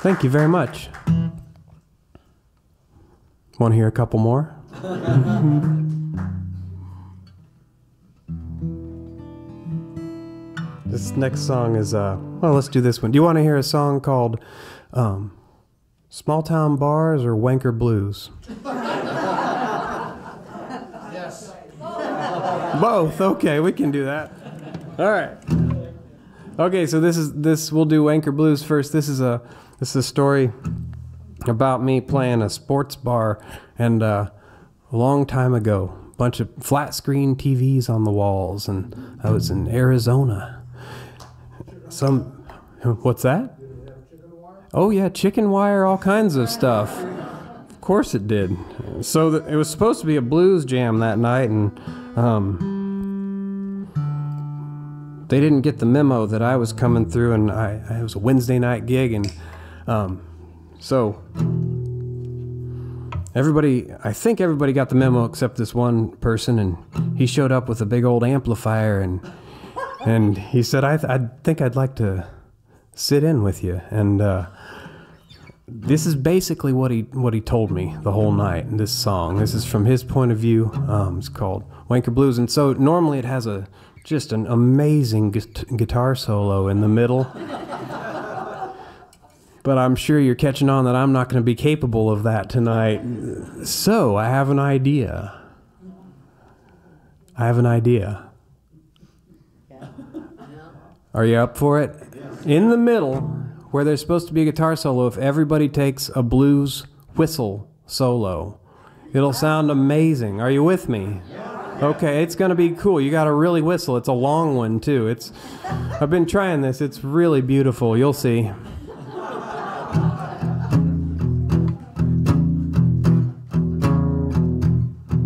Thank you very much. Want to hear a couple more? This next song is, well, let's do this one. Do you want to hear a song called Small Town Bars or Wanker Blues? Yes. Both. Okay, we can do that. All right. Okay, so we'll do Wanker Blues first. This is a story about me playing a sports bar, and a long time ago, a bunch of flat screen TVs on the walls, and I was in Arizona. What's that? Oh yeah, chicken wire, all kinds of stuff. Of course it did. So it was supposed to be a blues jam that night, and they didn't get the memo that I was coming through, and it was a Wednesday night gig, and so I think everybody got the memo except this one person, and he showed up with a big old amplifier, and he said, I think I'd like to sit in with you. And this is basically what he told me the whole night in this song. This is from his point of view. It's called Wanker Blues. And so normally it has just an amazing guitar solo in the middle. But I'm sure you're catching on that I'm not going to be capable of that tonight. So I have an idea. Are you up for it? In the middle, where there's supposed to be a guitar solo, if everybody takes a blues whistle solo, it'll sound amazing. Are you with me? Okay, it's going to be cool. You got to really whistle. It's a long one, too. I've been trying this. It's really beautiful. You'll see.